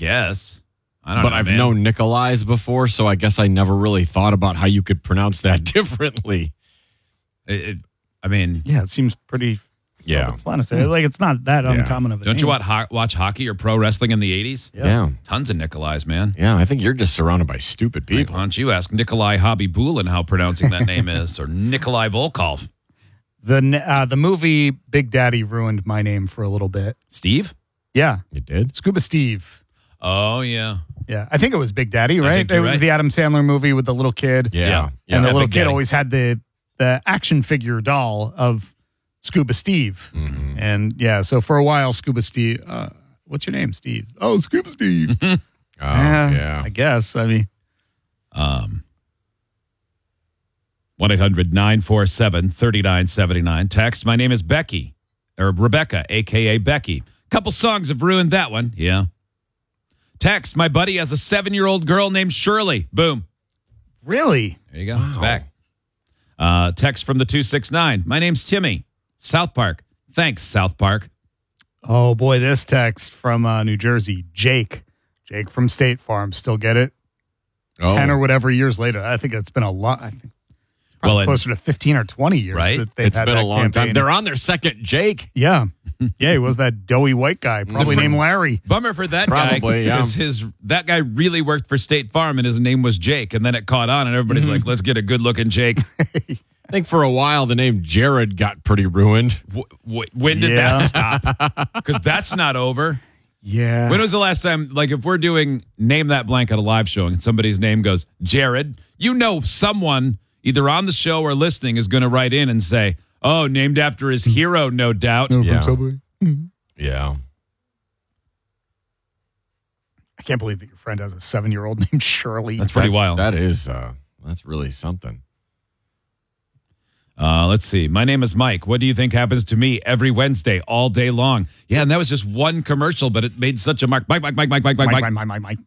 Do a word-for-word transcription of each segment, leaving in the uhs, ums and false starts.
guess. I don't but know, I've man. known Nikolai's before, so I guess I never really thought about how you could pronounce that differently. It, it, I mean, Yeah, it seems pretty Yeah. self-explanatory. Like, it's not that uncommon of a don't name. you watch, ho- watch hockey or pro wrestling in the eighties? Yeah. Yeah. Tons of Nikolais, man. Yeah, I think you're just surrounded by stupid Like, people. why don't you ask Nikolai Hobby Bulin how pronouncing that name is, or Nikolai Volkov? The uh, the movie Big Daddy ruined my name for a little bit. Steve? Yeah, You did? Scuba Steve. Oh, yeah. Yeah, I think it was Big Daddy, right? think It you're was right. the Adam Sandler movie with the little kid. Yeah. Yeah. Yeah. and the Yeah, little Big kid Daddy. always had the the action figure doll of Scuba Steve. Mhm. And yeah, so for a while, Scuba Steve. Uh, what's your name, Steve? Oh, Scuba Steve. Oh, yeah, yeah. I guess. I mean, Um, one eight hundred nine four seven three nine seven nine. Text, my name is Becky, or Rebecca, a k a. Becky. Couple songs have ruined that one. Yeah. Text, my buddy has a seven-year-old girl named Shirley. Boom. really? There you go. It's back. Uh, text from the two six nine. My name's Timmy. South Park. Thanks, South Park. Oh boy, this text from uh, New Jersey, Jake. Jake from State Farm. Still get it? Oh. ten or whatever years later. I think it's been a lot. I think probably Well, and- closer to fifteen or twenty years. Right? That they've It's had been that a long campaign. time. They're on their second Jake. Yeah. Yeah, he was that doughy white guy, probably The- named Larry. Bummer for that Probably, guy. yeah. Because his that guy really worked for State Farm and his name was Jake. And then it caught on and everybody's like, let's get a good looking Jake. I think for a while the name Jared got pretty ruined. w- w- when did Yeah. that stop? Because that's not over. Yeah. When was the last time, like if we're doing Name That Blank at a live show and somebody's name goes, Jared, you know someone either on the show or listening is going to write in and say, oh, named after his hero, no doubt. No, from Yeah. Subway. Yeah. I can't believe that your friend has a seven-year-old named Shirley. That's pretty That- wild. That is, uh, that's really something. Uh, let's see. My name is Mike. What do you think happens to me every Wednesday, all day long? Yeah, and that was just one commercial, but it made such a mark. Mike, Mike, Mike, Mike, Mike, Mike, Mike, Mike. Mike, Mike, Mike.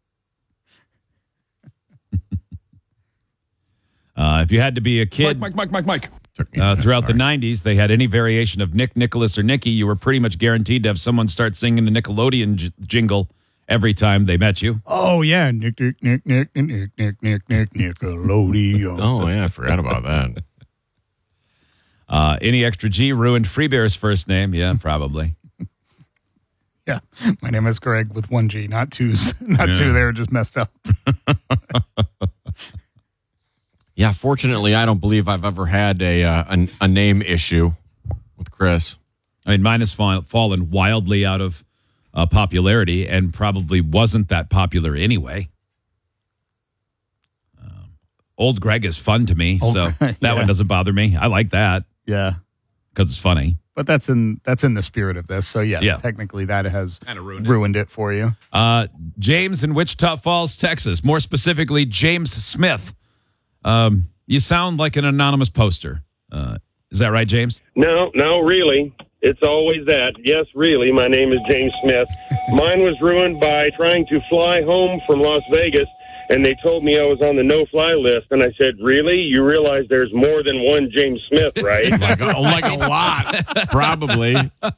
Uh, if you had to be a kid Mike, Mike, Mike, Mike. Took me a uh, minute, throughout the sorry. nineties, they had any variation of Nick, Nicholas, or Nicky, you were pretty much guaranteed to have someone start singing the Nickelodeon j- jingle every time they met you. Oh, yeah. Nick, Nick, Nick, Nick, Nick, Nick, Nick, Nick, Nickelodeon. Oh, yeah. I forgot about that. Uh, any extra G ruined Freebear's first name? Yeah, probably. Yeah. My name is Greg with one G, not twos. Not Yeah. two. They were just messed up. Yeah, fortunately, I don't believe I've ever had a uh, a, a name issue with Chris. I mean, mine has fall, fallen wildly out of uh, popularity and probably wasn't that popular anyway. Um, old Greg is fun to me, Old so Greg, that yeah. one doesn't bother me. I like that Yeah. because it's funny. But that's in that's in the spirit of this. So, yeah, Yeah. technically that has Kinda ruined it. ruined it for you. Uh, James in Wichita Falls, Texas. More specifically, James Smith. Um, you sound like an anonymous poster. Uh, is that right, James? No, no, really. It's always that. Yes, really. My name is James Smith. Mine was ruined by trying to fly home from Las Vegas, and they told me I was on the no-fly list. And I said, really? You realize there's more than one James Smith, right? Like a, like a lot, probably.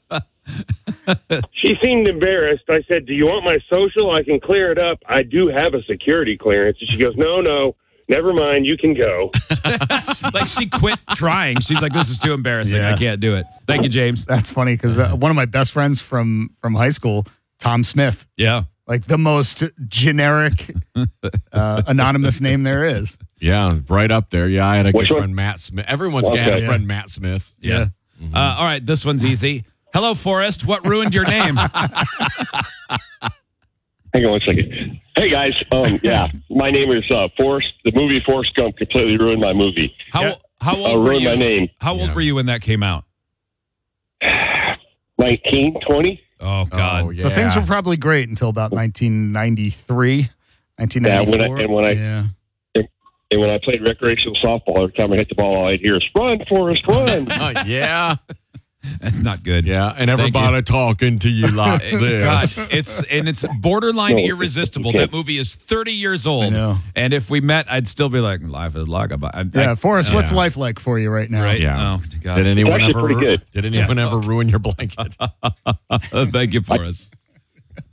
She seemed embarrassed. I said, do you want my social? I can clear it up. I do have a security clearance. And she goes, no, no. Never mind, you can go. Like she quit trying. She's like, this is too embarrassing. Yeah. I can't do it. Thank you, James. That's funny because uh, one of my best friends from from high school, Tom Smith, Yeah. like the most generic uh, anonymous name there is. Yeah, right up there. Yeah, I had a Which good one? friend, Matt Smith. Everyone's Okay. had a Yeah. friend, Matt Smith. Yeah. Uh, all right, this one's easy. Hello, Forrest. What ruined your name? Hang on one second. Hey, guys. Um, yeah, my name is uh, Forrest. The movie Forrest Gump completely ruined my movie. How Yeah. how Uh, old were ruined you? my name. How old Yeah. were you when that came out? nineteen, twenty? Oh God. Oh, yeah. So things were probably great until about nineteen ninety-three, nineteen Yeah, when I, ninety-four. and when I yeah. and when I played recreational softball, every time I hit the ball, all I'd hear is "Run, Forrest, run!" Oh, yeah. That's not good. Yeah, and Thank everybody you. talking to you like God, this. it's and it's borderline No, irresistible. you That can't. movie is thirty years old, know. and if we met, I'd still be like, "Life is like a." I, Yeah, I, Forrest, yeah. what's life like for you right now? right? Yeah. Oh God. Did anyone Actually ever? pretty ru- good. Did anyone ever ruin your blanket? Thank you, Forrest.